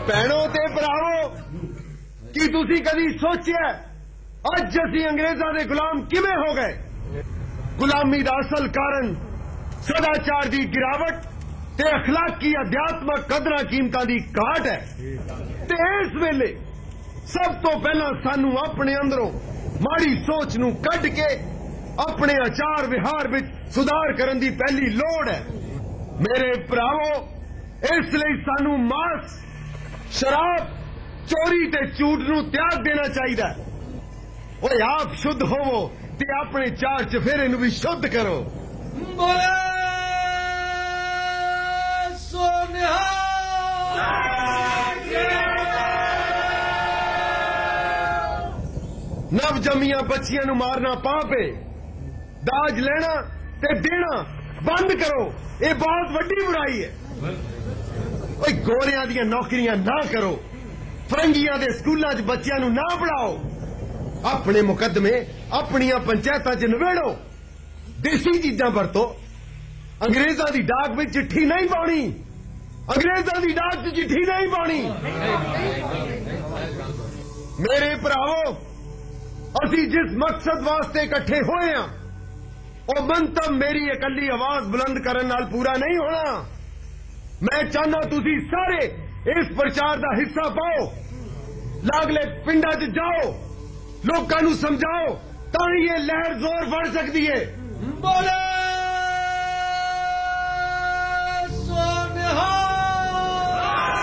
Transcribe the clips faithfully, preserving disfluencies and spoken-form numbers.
ਭੈਣੋ ਤੇ ਭਰਾਵੋ, ਕੀ ਤੁਸੀਂ ਕਦੀ ਸੋਚਿਆ ਅੱਜ ਅਸੀਂ ਅੰਗਰੇਜ਼ਾਂ ਦੇ ਗੁਲਾਮ ਕਿਵੇਂ ਹੋ ਗਏ? ਗੁਲਾਮੀ ਦਾ ਅਸਲ ਕਾਰਨ ਸਦਾਚਾਰ ਦੀ ਗਿਰਾਵਟ ਤੇ ਅਖਲਾਕੀ ਅਧਿਆਤਮਕ ਕਦਰਾਂ ਕੀਮਤਾਂ ਦੀ ਘਾਟ ਹੈ। ਤੇ ਇਸ ਵੇਲੇ ਸਭ ਤੋਂ ਪਹਿਲਾਂ ਸਾਨੂੰ ਆਪਣੇ ਅੰਦਰੋਂ ਮਾੜੀ ਸੋਚ ਨੂੰ ਕੱਢ ਕੇ ਆਪਣੇ ਆਚਾਰ ਵਿਹਾਰ ਵਿੱਚ ਸੁਧਾਰ ਕਰਨ ਦੀ ਪਹਿਲੀ ਲੋੜ ਹੈ। ਮੇਰੇ ਭਰਾਵੋ, ਇਸ ਲਈ ਸਾਨੂੰ ਮਾਸ, ਸ਼ਰਾਬ, ਚੋਰੀ ਤੇ ਝੂਠ ਨੂੰ ਤਿਆਗ ਦੇਣਾ ਚਾਹੀਦਾ ਹੈ। ਓਏ ਆਪ ਸ਼ੁੱਧ ਹੋਵੋ ਤੇ ਆਪਣੇ ਚਾਰ ਚਫੇਰੇ ਨੂੰ ਵੀ ਸ਼ੁੱਧ ਕਰੋ। ਬੋਲੇ ਸੋ ਨਿਹਾਲ। ਨਵ ਜੰਮੀਆਂ ਬੱਚੀਆਂ ਨੂੰ ਮਾਰਨਾ ਪਾਪ ਹੈ। ਦਾਜ ਲੈਣਾ ਤੇ ਦੇਣਾ ਬੰਦ ਕਰੋ, ਇਹ ਬਹੁਤ ਵੱਡੀ ਬੁਰਾਈ ਹੈ। ਓਏ ਗੋਰਿਆਂ ਦੀਆਂ ਨੌਕਰੀਆਂ ਨਾ ਕਰੋ, ਫਰੰਗੀਆਂ ਦੇ ਸਕੂਲਾਂ 'ਚ ਬੱਚਿਆਂ ਨੂੰ ਨਾ ਪੜਾਓ, ਆਪਣੇ ਮੁਕੱਦਮੇ ਆਪਣੀਆਂ ਪੰਚਾਇਤਾਂ 'ਚ ਨਿਬੇੜੋ, ਦੇਸੀ ਚੀਜ਼ਾਂ ਵਰਤੋ। ਅੰਗਰੇਜ਼ਾਂ ਦੀ ਡਾਕ ਵਿੱਚ ਚਿੱਠੀ ਨਹੀਂ ਪਾਉਣੀ, ਅੰਗਰੇਜ਼ਾਂ ਦੀ ਡਾਕ 'ਚ ਚਿੱਠੀ ਨਹੀਂ ਪਾਉਣੀ। ਮੇਰੇ ਭਰਾਵੋ, ਅਸੀਂ ਜਿਸ ਮਕਸਦ ਵਾਸਤੇ ਇਕੱਠੇ ਹੋਏ ਹਾਂ, ਉਹ ਮੰਤਵ ਮੇਰੀ ਇਕੱਲੀ ਆਵਾਜ਼ ਬੁਲੰਦ ਕਰਨ ਨਾਲ ਪੂਰਾ ਨਹੀਂ ਹੋਣਾ। ਮੈਂ ਚਾਹੁੰਦਾ ਤੁਸੀਂ ਸਾਰੇ ਇਸ ਪ੍ਰਚਾਰ ਦਾ ਹਿੱਸਾ ਪਾਓ, ਲਾਗਲੇ ਪਿੰਡਾਂ 'ਚ ਜਾਓ, ਲੋਕਾਂ ਨੂੰ ਸਮਝਾਓ, ਤਾਂ ਹੀ ਇਹ ਲਹਿਰ ਜ਼ੋਰ ਫੜ ਸਕਦੀ ਹੈ। ਬੋਲੇ ਸੋ ਨਿਹਾਲ।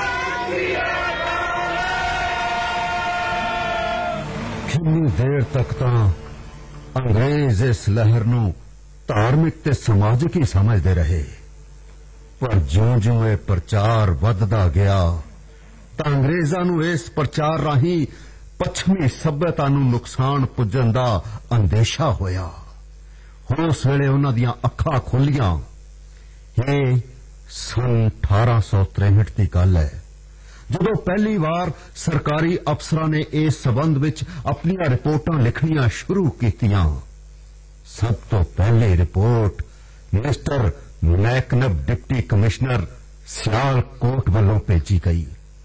ਕਿੰਨੀ ਦੇਰ ਤੱਕ ਤਾਂ ਅੰਗਰੇਜ਼ ਇਸ ਲਹਿਰ ਨੂੰ ਧਾਰਮਿਕ ਤੇ ਸਮਾਜਿਕ ਹੀ ਸਮਝਦੇ ਰਹੇ, ਪਰ ਜਿਉਂ-ਜਿਉਂ ਇਹ ਪ੍ਰਚਾਰ ਵੱਧਦਾ ਗਿਆ ਤਾਂ ਅੰਗਰੇਜ਼ਾਂ ਨੂੰ ਇਸ ਪ੍ਰਚਾਰ ਰਾਹੀਂ ਪੱਛਮੀ ਸੱਭਿਅਤਾ ਨੂੰ ਨੁਕਸਾਨ ਪੁੱਜਣ ਦਾ ਅੰਦੇਸ਼ਾ ਹੋਇਆ। ਹੁਣ ਉਸ ਵੇਲੇ ਉਹਨਾਂ ਦੀਆਂ ਅੱਖਾਂ ਖੁੱਲੀਆਂ। ਇਹ ਸੰਨ ਅਠਾਰਾਂ ਸੌ ਤਰੇਹਠ ਦੀ ਗੱਲ ਹੈ, ਜਦੋਂ ਪਹਿਲੀ ਵਾਰ ਸਰਕਾਰੀ ਅਫਸਰਾਂ ਨੇ ਇਸ ਸਬੰਧ ਵਿੱਚ ਆਪਣੀਆਂ ਰਿਪੋਰਟਾਂ ਲਿਖਣੀਆਂ ਸ਼ੁਰੂ ਕੀਤੀਆਂ। ਸਭ ਤੋਂ ਪਹਿਲੀ report mister ਮੈਕਨਬ deputy commissioner Sialkot ਵੱਲੋਂ ਭੇਜੀ ਗਈ।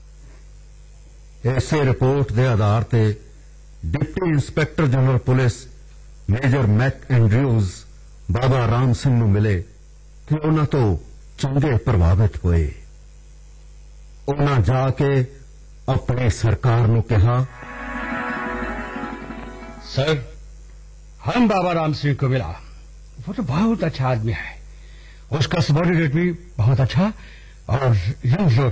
ਇਸੇ ਰਿਪੋਰਟ ਦੇ ਆਧਾਰ ਤੇ deputy inspector general police major ਮੈਕ ਐਂਡਰਿਊਜ਼ ਬਾਬਾ ਰਾਮ ਸਿੰਘ ਨੂੰ ਮਿਲੇ ਤੇ ਉਹਨਾਂ ਤੋਂ ਚੰਗੇ ਪ੍ਰਭਾਵਿਤ ਹੋਏ। ਉਹਨਾਂ ਜਾ ਕੇ अपनी सरकार ने कहा, सर हम बाबा राम सिंह को मिला, वो तो बहुत अच्छा आदमी है, उसका सबॉर्डिनेट भी बहुत अच्छा और यंग लोग